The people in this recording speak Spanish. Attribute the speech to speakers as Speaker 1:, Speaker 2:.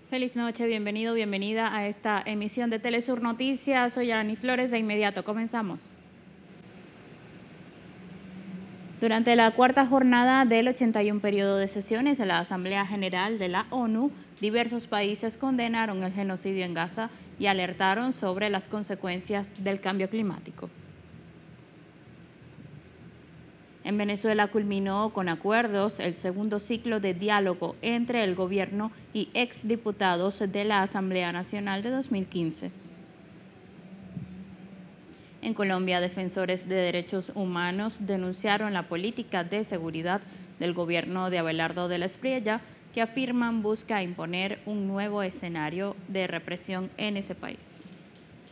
Speaker 1: Feliz noche, bienvenido, bienvenida a esta emisión de Telesur Noticias. Soy Arani Flores, de inmediato comenzamos. Durante la cuarta jornada del 81 periodo de sesiones de la Asamblea General de la ONU, diversos países condenaron el genocidio en Gaza y alertaron sobre las consecuencias del cambio climático. En Venezuela culminó con acuerdos el segundo ciclo de diálogo entre el gobierno y exdiputados de la Asamblea Nacional de 2015. En Colombia, defensores de derechos humanos denunciaron la política de seguridad del gobierno de Abelardo de la Espriella, que afirman busca imponer un nuevo escenario de represión en ese país.